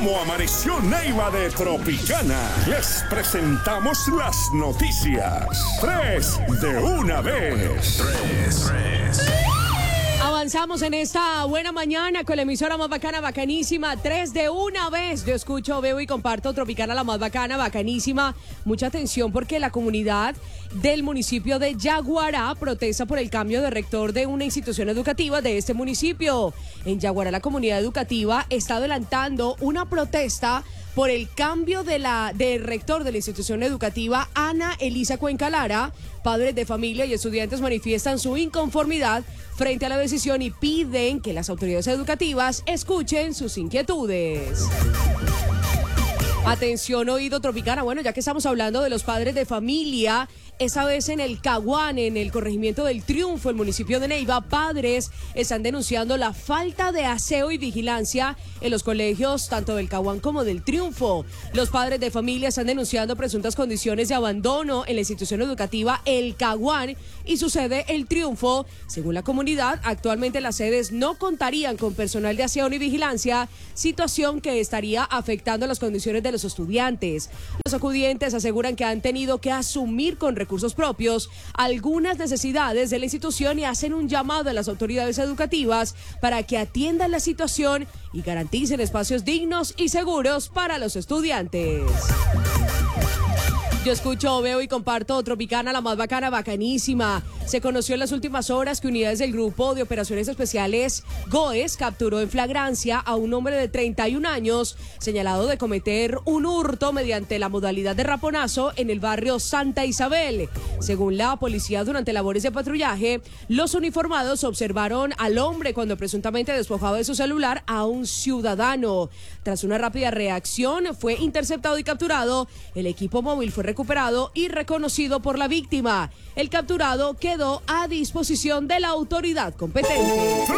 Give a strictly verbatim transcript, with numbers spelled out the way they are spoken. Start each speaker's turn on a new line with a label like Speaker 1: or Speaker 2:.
Speaker 1: cómo amaneció Neiva de Tropicana. Les presentamos las noticias. Tres de una vez. Tres, tres.
Speaker 2: Avanzamos en esta buena mañana con la emisora más bacana, bacanísima, tres de una vez. Yo escucho, veo y comparto Tropicana, la más bacana, bacanísima. Mucha atención porque la comunidad del municipio de Yaguará protesta por el cambio de rector de una institución educativa de este municipio. En Yaguará, la comunidad educativa está adelantando una protesta por el cambio de la del rector de la institución educativa, Ana Elisa Cuenca Lara. Padres de familia y estudiantes manifiestan su inconformidad frente a la decisión y piden que las autoridades educativas escuchen sus inquietudes. Atención, oído Tropicana. Bueno, ya que estamos hablando de los padres de familia, esa vez en el Caguán, en el corregimiento del Triunfo, el municipio de Neiva, padres están denunciando la falta de aseo y vigilancia en los colegios tanto del Caguán como del Triunfo. Los padres de familia están denunciando presuntas condiciones de abandono en la institución educativa El Caguán y su sede El Triunfo. Según la comunidad, actualmente las sedes no contarían con personal de aseo ni vigilancia, situación que estaría afectando las condiciones de los estudiantes. Los acudientes aseguran que han tenido que asumir con recursos propios algunas necesidades de la institución y hacen un llamado a las autoridades educativas para que atiendan la situación y garanticen espacios dignos y seguros para los estudiantes. Yo escucho, veo y comparto Tropicana, la más bacana, bacanísima. Se conoció en las últimas horas que unidades del Grupo de Operaciones Especiales GOES capturó en flagrancia a un hombre de treinta y un años señalado de cometer un hurto mediante la modalidad de raponazo en el barrio Santa Isabel. Según la policía, durante labores de patrullaje, los uniformados observaron al hombre cuando presuntamente despojaba de su celular a un ciudadano. Tras una rápida reacción, fue interceptado y capturado. El equipo móvil fue recuperado y reconocido por la víctima. El capturado quedó a disposición de la autoridad competente.